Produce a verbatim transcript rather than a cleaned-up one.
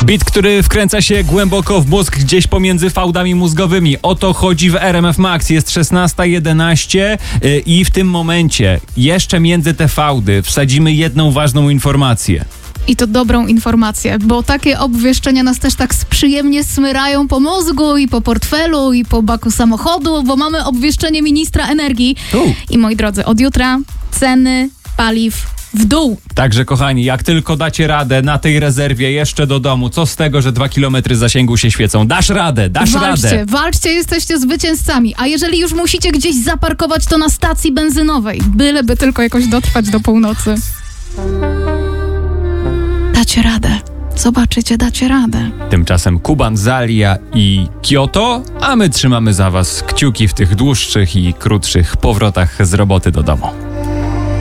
Beat, który wkręca się głęboko w mózg, gdzieś pomiędzy fałdami mózgowymi. O to chodzi w R M F Max. Jest szesnasta jedenaście yy, i w tym momencie jeszcze między te fałdy wsadzimy jedną ważną informację. I to dobrą informację, bo takie obwieszczenia nas też tak przyjemnie smyrają po mózgu i po portfelu i po baku samochodu, bo mamy obwieszczenie ministra energii. Tu. I moi drodzy, od jutra ceny paliw w dół. Także kochani, jak tylko dacie radę na tej rezerwie jeszcze do domu, co z tego, że dwa kilometry zasięgu się świecą? Dasz radę, dasz walczcie, radę. Walczcie, jesteście zwycięzcami. A jeżeli już musicie gdzieś zaparkować, to na stacji benzynowej. Byleby tylko jakoś dotrwać do północy. Dacie radę. Zobaczycie, dacie radę. Tymczasem Kuban, Zalia i Kyoto, a my trzymamy za was kciuki w tych dłuższych i krótszych powrotach z roboty do domu.